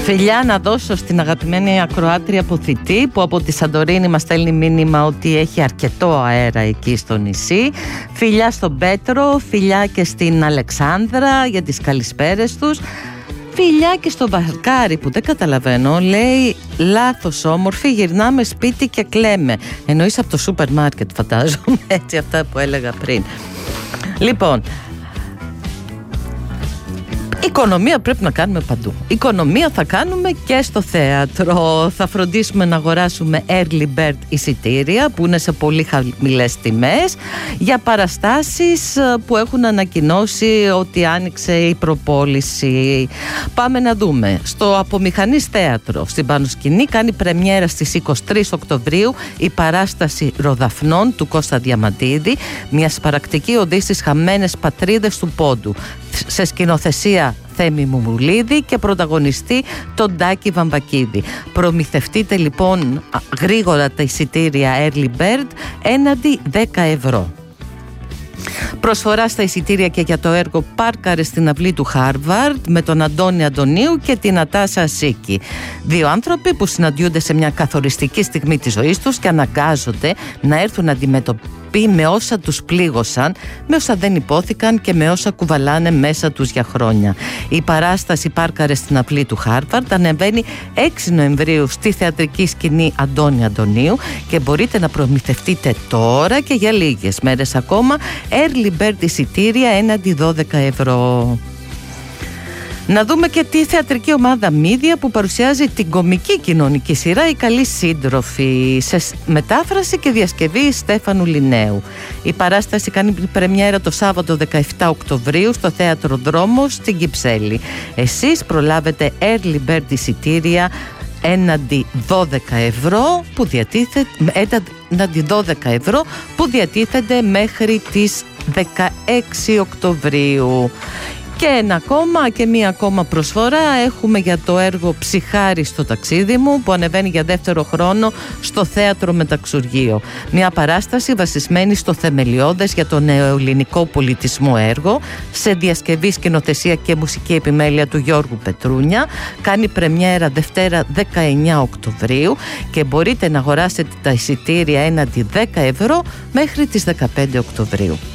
Φιλιά να δώσω στην αγαπημένη ακροάτρια από Θητή, που από τη Σαντορίνη μας στέλνει μήνυμα ότι έχει αρκετό αέρα εκεί στο νησί. Φιλιά στον Πέτρο, φιλιά και στην Αλεξάνδρα για τις καλησπέρες τους. Φιλιά και στο Βαρκάρι που δεν καταλαβαίνω, λέει λάθος όμορφη, γυρνάμε σπίτι και κλαίμε. Εννοείς από το σούπερ μάρκετ, φαντάζομαι, έτσι, αυτά που έλεγα πριν. Λοιπόν, οικονομία πρέπει να κάνουμε παντού. Οικονομία θα κάνουμε και στο θέατρο. Θα φροντίσουμε να αγοράσουμε early bird εισιτήρια που είναι σε πολύ χαμηλές τιμές για παραστάσεις που έχουν ανακοινώσει ότι άνοιξε η προπόληση. Πάμε να δούμε. Στο Απομηχανής Θέατρο στην Πανοσκηνή κάνει πρεμιέρα στις 23 Οκτωβρίου η παράσταση Ροδαφνών του Κώστα Διαμαντίδη, μια σπαρακτική οδή στις χαμένες πατρίδες του Πόντου, σε σκηνοθεσία Θέμη Μουμουλίδη και πρωταγωνιστή τον Τάκη Βαμβακίδη. Προμηθευτείτε λοιπόν γρήγορα τα εισιτήρια Early Bird έναντι 10 ευρώ. Προσφορά στα εισιτήρια και για το έργο Πάρκαρε στην αυλή του Χάρβαρντ με τον Αντώνη Αντωνίου και την Ατάσα Σίκη. Δύο άνθρωποι που συναντιούνται σε μια καθοριστική στιγμή της ζωής τους και αναγκάζονται να έρθουν να αντιμετωπίσουν με όσα τους πλήγωσαν, με όσα δεν υπόθηκαν και με όσα κουβαλάνε μέσα τους για χρόνια. Η παράσταση Πάρκαρε στην αυλή του Χάρβαρντ ανεβαίνει 6 Νοεμβρίου στη θεατρική σκηνή Αντώνη Αντωνίου και μπορείτε να προμηθευτείτε τώρα και για λίγες μέρες ακόμα early bird εισιτήρια έναντι 12 ευρώ. Να δούμε και τη θεατρική ομάδα Μίδια που παρουσιάζει την κομική κοινωνική σειρά «Οι Καλοί Σύντροφοι» σε μετάφραση και διασκευή Στέφανου Λινέου. Η παράσταση κάνει πρεμιέρα το Σάββατο 17 Οκτωβρίου στο Θέατρο Δρόμος στην Κυψέλη. Εσείς προλάβετε early bird εισιτήρια έναντι 12 ευρώ που διατίθεται μέχρι τις 16 Οκτωβρίου. Και μία ακόμα προσφορά έχουμε για το έργο Ψυχάρι στο ταξίδι μου που ανεβαίνει για δεύτερο χρόνο στο Θέατρο Μεταξουργείο. Μια παράσταση βασισμένη στο θεμελιώδες για τον νεοελληνικό πολιτισμό έργο σε διασκευή, σκηνοθεσία και μουσική επιμέλεια του Γιώργου Πετρούνια. Κάνει πρεμιέρα Δευτέρα 19 Οκτωβρίου και μπορείτε να αγοράσετε τα εισιτήρια έναντι 10 ευρώ μέχρι τις 15 Οκτωβρίου.